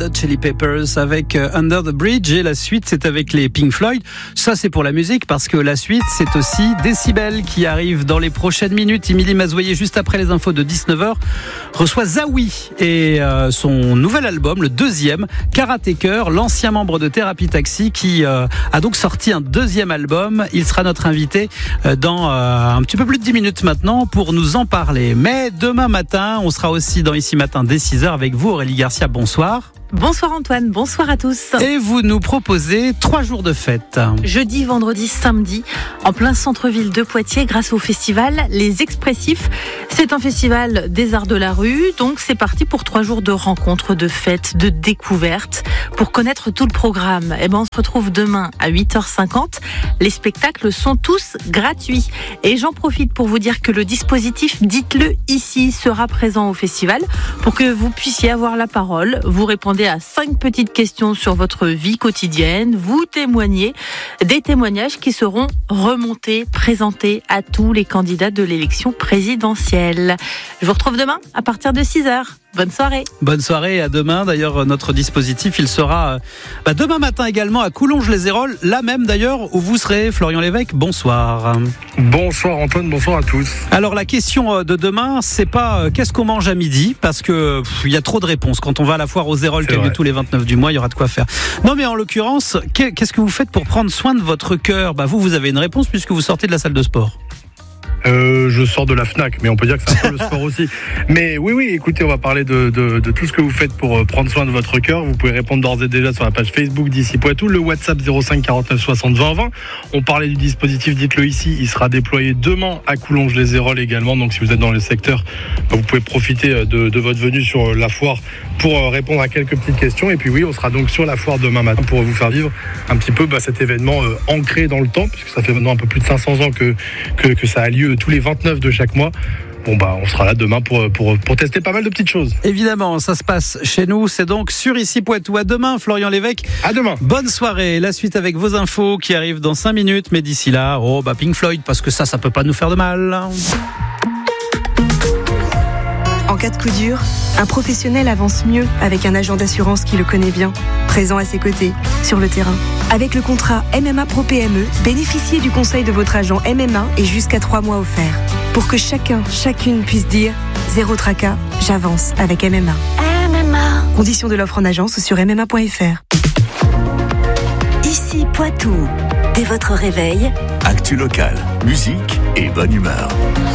Hot Chili Peppers avec Under the Bridge, et la suite c'est avec les Pink Floyd. Ça c'est pour la musique, parce que la suite c'est aussi Décibel qui arrive dans les prochaines minutes. Émilie Mazoyer, juste après les infos de 19h, reçoit Zawi et son nouvel album, le deuxième, Karateker, l'ancien membre de Thérapie Taxi qui a donc sorti un deuxième album. Il sera notre invité dans un petit peu plus de 10 minutes maintenant pour nous en parler. Mais demain matin, on sera aussi dans Ici Matin dès 6h avec vous, Aurélie Garcia. Bonsoir. Bonsoir Antoine, bonsoir à tous. Et vous nous proposez 3 jours de fête. Jeudi, vendredi, samedi, en plein centre-ville de Poitiers, grâce au festival Les Expressifs. C'est un festival des arts de la rue, donc c'est parti pour 3 jours de rencontres, de fêtes, de découvertes. Pour connaître tout le programme, on se retrouve demain à 8h50. Les spectacles sont tous gratuits. Et j'en profite pour vous dire que le dispositif Dites-le ici sera présent au festival pour que vous puissiez avoir la parole. Vous répondez à 5 petites questions sur votre vie quotidienne. Vous témoignez, des témoignages qui seront remontés, présentés à tous les candidats de l'élection présidentielle. Je vous retrouve demain à partir de 6h. Bonne soirée. Bonne soirée, à demain. D'ailleurs, notre dispositif, il sera demain matin également à Coulonges-les-Héroles, là même d'ailleurs où vous serez. Florian Lévesque, bonsoir. Bonsoir Antoine, bonsoir à tous. Alors la question de demain, c'est pas qu'est-ce qu'on mange à midi, parce que il y a trop de réponses. Quand on va à la foire aux Héroles qui a lieu tous les 29 du mois, il y aura de quoi faire. Non mais en l'occurrence, qu'est-ce que vous faites pour prendre soin de votre cœur ? Vous avez une réponse puisque vous sortez de la salle de sport. Je sors de la Fnac, mais on peut dire que c'est un peu le sport aussi. Mais oui, écoutez, on va parler de tout ce que vous faites pour prendre soin de votre cœur. Vous pouvez répondre d'ores et déjà sur la page Facebook d'Ici Poitou, le WhatsApp 05 49 60 20 20. On parlait du dispositif Dites-le ici, il sera déployé demain à Coulonges-les-Héroles également. Donc si vous êtes dans le secteur, vous pouvez profiter de votre venue sur la foire pour répondre à quelques petites questions. Et puis oui, on sera donc sur la foire demain matin pour vous faire vivre un petit peu cet événement ancré dans le temps, puisque ça fait maintenant un peu plus de 500 ans que ça a lieu tous les 29 de chaque mois. On sera là demain pour tester pas mal de petites choses. Évidemment, ça se passe chez nous, c'est donc sur Ici Poitou. À demain, Florian Lévesque. À demain. Bonne soirée. La suite avec vos infos qui arrivent dans 5 minutes, mais d'ici là, Pink Floyd, parce que ça peut pas nous faire de mal. En cas de coup dur, un professionnel avance mieux avec un agent d'assurance qui le connaît bien, présent à ses côtés, sur le terrain. Avec le contrat MMA Pro PME, bénéficiez du conseil de votre agent MMA et jusqu'à 3 mois offerts. Pour que chacune puisse dire « Zéro tracas, j'avance avec MMA ». Conditions de l'offre en agence ou sur MMA.fr. Ici Poitou. Dès votre réveil, actu local, musique et bonne humeur.